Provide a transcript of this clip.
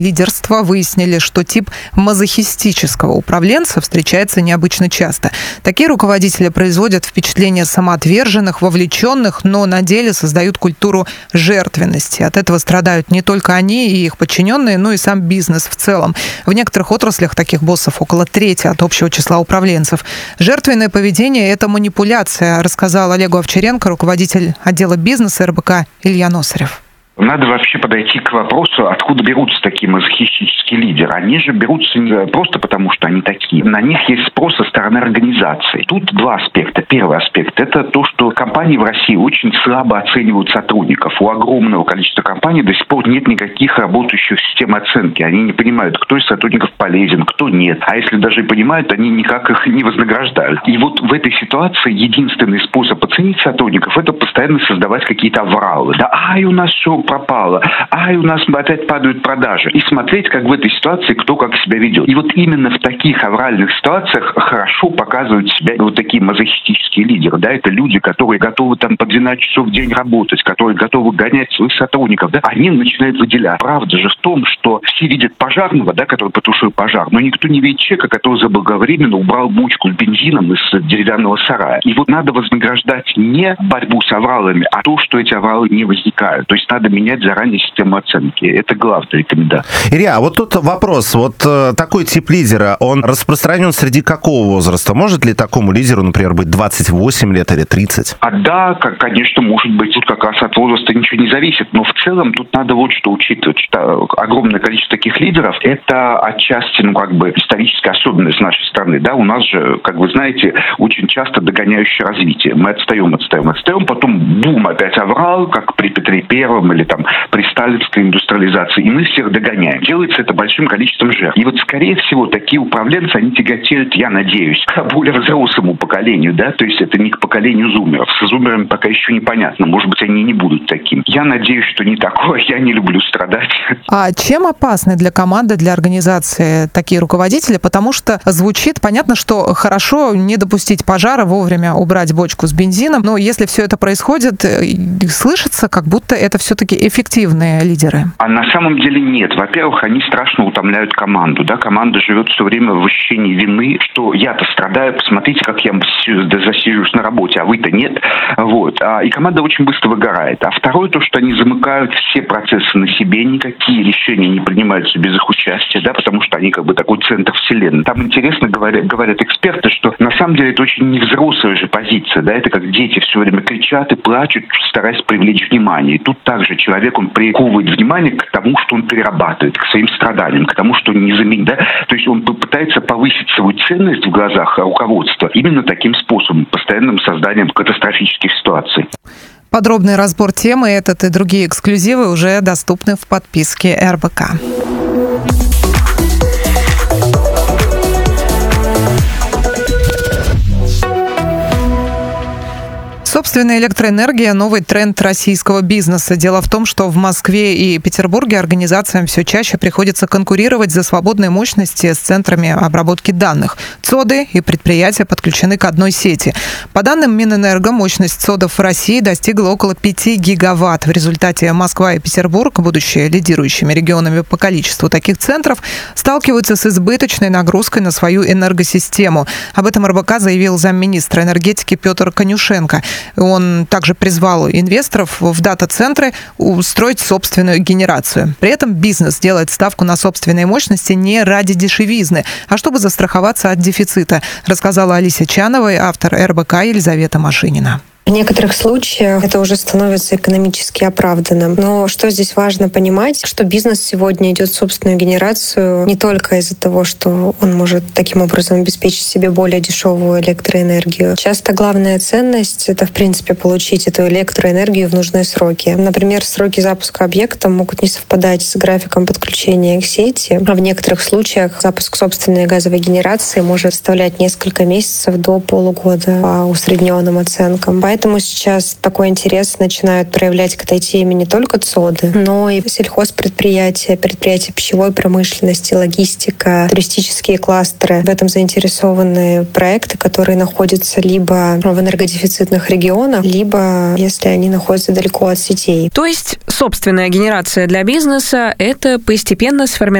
лидерства выяснили, что тип мазохистического управленца встречается необычно часто. Такие руководители производят впечатление самоотверженных, вовлеченных, но на деле создают культуру жертвенности. От этого страдают не только они и их подчиненные, но и сам бизнес в целом. В некоторых отраслях таких боссов около трети от общего числа управленцев. Жертвенное поведение – это манипуляция, рассказал Олегу Овчаренко, руководитель отдела бизнеса РБК Илья Носарев. Надо вообще подойти к вопросу, откуда берутся такие мазохистические лидеры. Они же берутся не просто потому, что они такие. На них есть спрос со стороны организации. Тут два аспекта. Первый аспект – это то, что компании в России очень слабо оценивают сотрудников. У огромного количества компаний до сих пор нет никаких работающих систем оценки. Они не понимают, кто из сотрудников полезен, кто нет. А если даже и понимают, они никак их не вознаграждают. И вот в этой ситуации единственный способ оценить сотрудников – это постоянно создавать какие-то авралы. Да, у нас все пропало, у нас опять падают продажи. И смотреть, как в этой ситуации кто как себя ведет. И вот именно в таких авральных ситуациях хорошо показывают себя вот такие мазохистические лидеры. Да, это люди, которые готовы там по 12 часов в день работать, которые готовы гонять своих сотрудников. Да, они начинают выделять. Правда же в том, что все видят пожарного, да, который потушил пожар, но никто не видит человека, который заблаговременно убрал бочку с бензином из деревянного сарая. И вот надо вознаграждать не борьбу с авралами, а то, что эти авралы не возникают. То есть надо менять заранее систему оценки. Это главная рекомендация. Илья, вот тут вопрос. Вот такой тип лидера, он распространен среди какого возраста? Может ли такому лидеру, например, быть 28 лет или 30? Да, конечно, может быть. Тут как раз от возраста ничего не зависит. Но в целом тут надо вот что учитывать. Что огромное количество таких лидеров – это отчасти, историческая особенность нашей страны. Да, у нас же, как вы знаете, очень часто догоняющее развитие. Мы отстаем, потом бум, опять аврал, как при Петре Первом или там при сталинской индустриализации, и мы всех догоняем. Делается это большим количеством жертв. И вот, скорее всего, такие управленцы, они тяготеют, я надеюсь, к более взрослому поколению, да, то есть это не к поколению зумеров. С зумерами пока еще непонятно, может быть, они не будут такими. Я надеюсь, что не такое, я не люблю страдать. А чем опасны для команды, для организации такие руководители? Потому что звучит, понятно, что хорошо не допустить пожара, вовремя убрать бочку с бензином, но если все это происходит, слышится, как будто это все-таки эффективные лидеры. А на самом деле нет. Во-первых, они страшно утомляют команду. Да? Команда живет все время в ощущении вины, что я-то страдаю, посмотрите, как я засиживаюсь на работе, а вы-то нет. Вот. И команда очень быстро выгорает. А второе, то, что они замыкают все процессы на себе, никакие решения не принимаются без их участия, да, потому что они такой центр вселенной. Там интересно говорят эксперты, что на самом деле это очень невзрослая же позиция, да, это как дети все время кричат и плачут, стараясь привлечь внимание. И тут также человек, он приковывает внимание к тому, что он перерабатывает, к своим страданиям, к тому, что он не заменит, да, то есть он пытается повысить свою ценность в глазах руководства именно таким способом, постоянным созданием катастрофических ситуаций. Подробный разбор темы, этот и другие эксклюзивы уже доступны в подписке РБК. Собственная электроэнергия – новый тренд российского бизнеса. Дело в том, что в Москве и Петербурге организациям все чаще приходится конкурировать за свободные мощности с центрами обработки данных. ЦОДы и предприятия подключены к одной сети. По данным Минэнерго, мощность ЦОДов в России достигла около 5 гигаватт. В результате Москва и Петербург, будучи лидирующими регионами по количеству таких центров, сталкиваются с избыточной нагрузкой на свою энергосистему. Об этом РБК заявил замминистра энергетики Петр Конюшенко. Он также призвал инвесторов в дата-центры устроить собственную генерацию. При этом бизнес делает ставку на собственные мощности не ради дешевизны, а чтобы застраховаться от дефицита, рассказала Алисия Чанова и автор РБК Елизавета Машинина. В некоторых случаях это уже становится экономически оправданным. Но что здесь важно понимать, что бизнес сегодня идет в собственную генерацию не только из-за того, что он может таким образом обеспечить себе более дешевую электроэнергию. Часто главная ценность — это, в принципе, получить эту электроэнергию в нужные сроки. Например, сроки запуска объекта могут не совпадать с графиком подключения к сети, а в некоторых случаях запуск собственной газовой генерации может составлять несколько месяцев до полугода по усредненным оценкам. Поэтому сейчас такой интерес начинают проявлять к этой теме не только ЦОДы, но и сельхозпредприятия, предприятия пищевой промышленности, логистика, туристические кластеры. В этом заинтересованы проекты, которые находятся либо в энергодефицитных регионах, либо если они находятся далеко от сетей. То есть собственная генерация для бизнеса – это постепенно сформирование